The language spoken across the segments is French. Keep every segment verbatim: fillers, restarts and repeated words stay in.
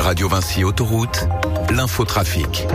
Radio Vinci Autoroute, l'infotrafic.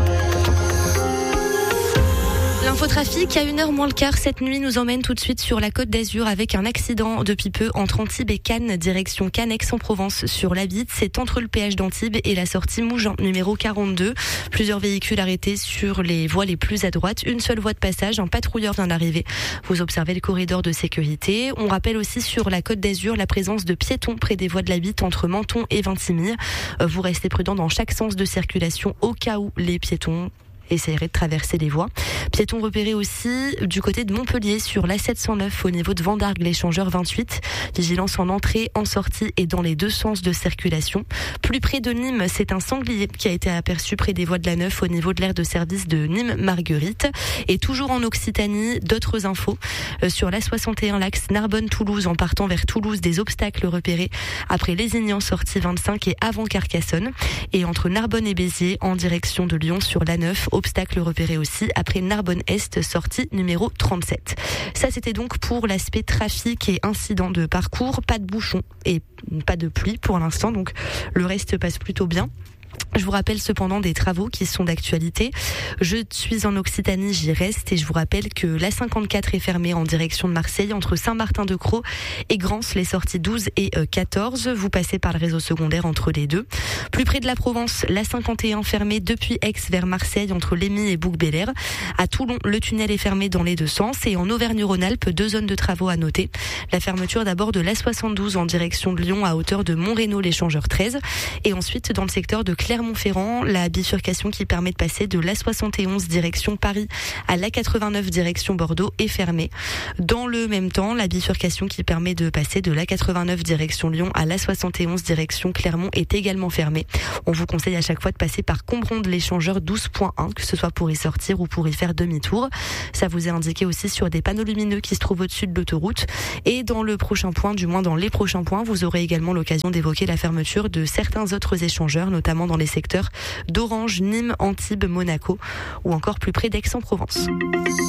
L'infotrafic, à une heure moins le quart cette nuit, nous emmène tout de suite sur la Côte d'Azur avec un accident depuis peu entre Antibes et Cannes, direction Cannes Aix-en-Provence sur la Bitte. C'est entre le péage d'Antibes et la sortie Mougins, numéro quarante-deux. Plusieurs véhicules arrêtés sur les voies les plus à droite. Une seule voie de passage, un patrouilleur vient d'arriver. Vous observez le corridor de sécurité. On rappelle aussi sur la Côte d'Azur la présence de piétons près des voies de la Bitte entre Menton et Vintimille. Vous restez prudent dans chaque sens de circulation au cas où les piétons essaieraient de traverser les voies. Piétons repérés aussi du côté de Montpellier sur l'A sept cent neuf au niveau de Vendargues, l'échangeur vingt-huit. Vigilance en entrée, en sortie et dans les deux sens de circulation. Plus près de Nîmes, c'est un sanglier qui a été aperçu près des voies de la Neuf au niveau de l'aire de service de Nîmes-Marguerite. Et toujours en Occitanie, d'autres infos. Euh, sur l'A soixante et un, l'axe Narbonne-Toulouse en partant vers Toulouse, des obstacles repérés après Lézignan, sortie vingt-cinq et avant Carcassonne. Et entre Narbonne et Béziers en direction de Lyon sur l'A neuf, obstacle repéré aussi après Narbonne-Est, sortie numéro trente-sept. Ça, c'était donc pour l'aspect trafic et incident de parcours. Pas de bouchons et pas de pluie pour l'instant, donc le reste passe plutôt bien. Je vous rappelle cependant des travaux qui sont d'actualité. Je suis en Occitanie, j'y reste et je vous rappelle que l'A cinquante-quatre est fermée en direction de Marseille entre Saint-Martin-de-Crau et Grance, les sorties douze et quatorze. Vous passez par le réseau secondaire entre les deux. Plus près de la Provence, l'A cinquante et un fermée depuis Aix vers Marseille entre Lémy et Bouc-Bélair. À Toulon, le tunnel est fermé dans les deux sens et en Auvergne-Rhône-Alpes, deux zones de travaux à noter. La fermeture d'abord de l'A soixante-douze en direction de Lyon à hauteur de Montrénaud, l'échangeur treize et ensuite dans le secteur de Clermont-Ferrand, la bifurcation qui permet de passer de l'A soixante et onze direction Paris à l'A quatre-vingt-neuf direction Bordeaux est fermée. Dans le même temps, la bifurcation qui permet de passer de l'A quatre-vingt-neuf direction Lyon à l'A soixante et onze direction Clermont est également fermée. On vous conseille à chaque fois de passer par Combronde, l'échangeur douze point un, que ce soit pour y sortir ou pour y faire demi-tour. Ça vous est indiqué aussi sur des panneaux lumineux qui se trouvent au-dessus de l'autoroute. Et dans le prochain point, du moins dans les prochains points, vous aurez également l'occasion d'évoquer la fermeture de certains autres échangeurs, notamment dans les secteurs d'Orange, Nîmes, Antibes, Monaco ou encore plus près d'Aix-en-Provence.